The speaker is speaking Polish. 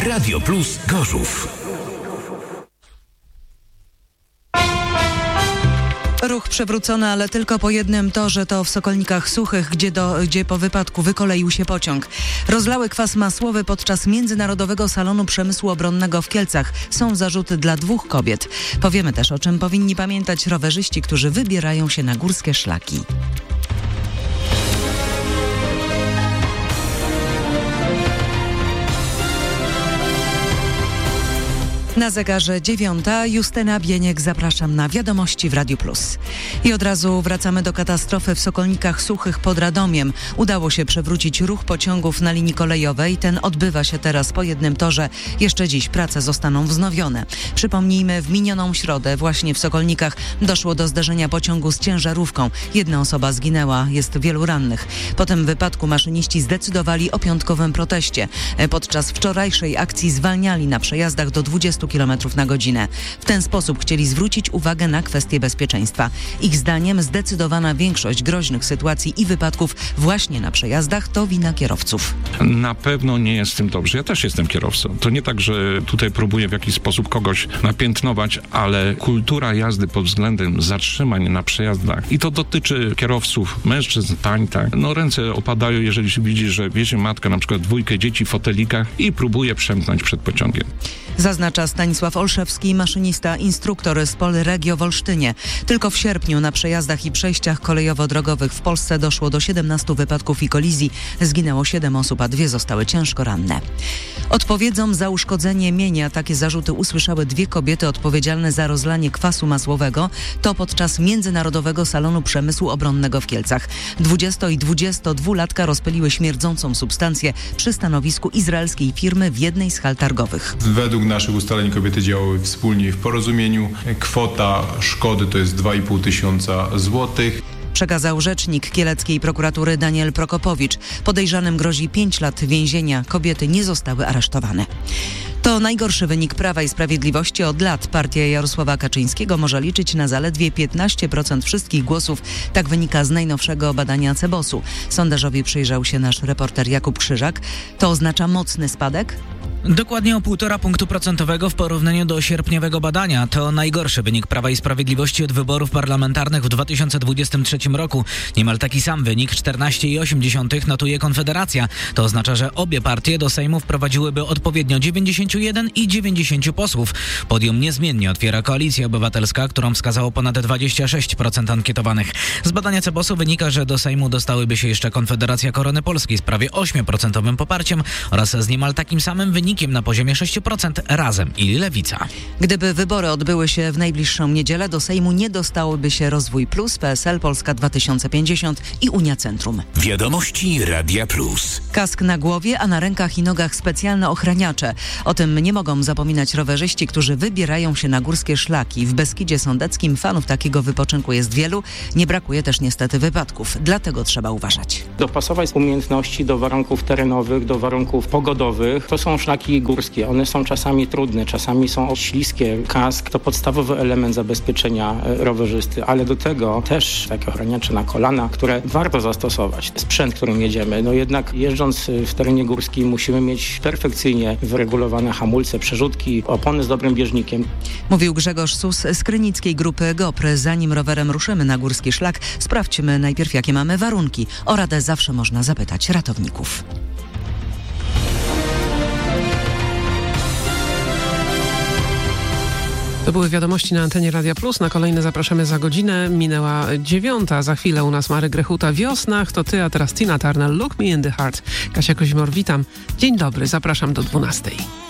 Radio Plus Gorzów. Ruch przewrócony, ale tylko po jednym torze, to w Sokolnikach Suchych, gdzie po wypadku wykoleił się pociąg. Rozlały kwas masłowy podczas Międzynarodowego Salonu Przemysłu Obronnego w Kielcach. Są zarzuty dla 2 kobiet. Powiemy też, o czym powinni pamiętać rowerzyści, którzy wybierają się na górskie szlaki. Na zegarze 9. Justyna Bieniek, zapraszam na wiadomości w Radiu Plus. I od razu wracamy do katastrofy w Sokolnikach Suchych pod Radomiem. Udało się przewrócić ruch pociągów na linii kolejowej. Ten odbywa się teraz po jednym torze. Jeszcze dziś prace zostaną wznowione. Przypomnijmy, w minioną środę właśnie w Sokolnikach doszło do zderzenia pociągu z ciężarówką. 1 osoba zginęła, jest wielu rannych. Po tym wypadku maszyniści zdecydowali o piątkowym proteście. Podczas wczorajszej akcji zwalniali na przejazdach do 20 km na godzinę. W ten sposób chcieli zwrócić uwagę na kwestie bezpieczeństwa. Ich zdaniem zdecydowana większość groźnych sytuacji i wypadków właśnie na przejazdach to wina kierowców. Na pewno nie jest z tym dobrze. Ja też jestem kierowcą. To nie tak, że tutaj próbuję w jakiś sposób kogoś napiętnować, ale kultura jazdy pod względem zatrzymań na przejazdach i to dotyczy kierowców, mężczyzn, pań, tak. No ręce opadają, jeżeli się widzi, że wiezie matka na przykład 2 dzieci w fotelikach i próbuje przemknąć przed pociągiem. Zaznacza Stanisław Olszewski, maszynista, instruktor z Polregio w Olsztynie. Tylko w sierpniu na przejazdach i przejściach kolejowo-drogowych w Polsce doszło do 17 wypadków i kolizji. Zginęło 7 osób, a 2 zostały ciężko ranne. Odpowiedzą za uszkodzenie mienia. Takie zarzuty usłyszały 2 kobiety odpowiedzialne za rozlanie kwasu masłowego. To podczas Międzynarodowego Salonu Przemysłu Obronnego w Kielcach. 20- i 22-latka rozpyliły śmierdzącą substancję przy stanowisku izraelskiej firmy w jednej z hal targowych. Według naszych ustaleń kobiety działały wspólnie w porozumieniu. Kwota szkody to jest 2,5 tysiąca złotych. Przekazał rzecznik kieleckiej prokuratury Daniel Prokopowicz. Podejrzanym grozi 5 lat więzienia. Kobiety nie zostały aresztowane. To najgorszy wynik Prawa i Sprawiedliwości od lat. Partia Jarosława Kaczyńskiego może liczyć na zaledwie 15% wszystkich głosów. Tak wynika z najnowszego badania CBOS-u. Sondażowi przyjrzał się nasz reporter Jakub Krzyżak. To oznacza mocny spadek? Dokładnie o 1,5 punktu procentowego w porównaniu do sierpniowego badania. To najgorszy wynik Prawa i Sprawiedliwości od wyborów parlamentarnych w 2023 roku. Niemal taki sam wynik 14,8 notuje Konfederacja. To oznacza, że obie partie do Sejmu wprowadziłyby odpowiednio 91 i 90 posłów. Podium niezmiennie otwiera Koalicja Obywatelska, którą wskazało ponad 26% ankietowanych. Z badania CBOS-u wynika, że do Sejmu dostałyby się jeszcze Konfederacja Korony Polskiej z prawie 8% poparciem oraz z niemal takim samym wynikiem na poziomie 6% Razem i Lewica. Gdyby wybory odbyły się w najbliższą niedzielę, do Sejmu nie dostałyby się Rozwój Plus, PSL, Polska 2050 i Unia Centrum. Wiadomości Radia Plus. Kask na głowie, a na rękach i nogach specjalne ochraniacze. O tym nie mogą zapominać rowerzyści, którzy wybierają się na górskie szlaki. W Beskidzie Sądeckim fanów takiego wypoczynku jest wielu. Nie brakuje też niestety wypadków. Dlatego trzeba uważać. Dopasować umiejętności do warunków terenowych, do warunków pogodowych. To są szlaki górskie. One są czasami trudne, czasami są śliskie. Kask to podstawowy element zabezpieczenia rowerzysty, ale do tego też takie ochraniacze na kolana, które warto zastosować. Sprzęt, którym jedziemy. No jednak jeżdżąc w terenie górskim musimy mieć perfekcyjnie wyregulowane hamulce, przerzutki, opony z dobrym bieżnikiem. Mówił Grzegorz Sus z krynickiej grupy GOPR. Zanim rowerem ruszymy na górski szlak, sprawdźmy najpierw, jakie mamy warunki. O radę zawsze można zapytać ratowników. To były wiadomości na antenie Radia Plus. Na kolejne zapraszamy za godzinę. Minęła 9. Za chwilę u nas Marek Grechuta. Wiosna, to ty, a teraz Tina Turner. Look Me in the Heart. Kasia Kozimor, witam. Dzień dobry, zapraszam do 12.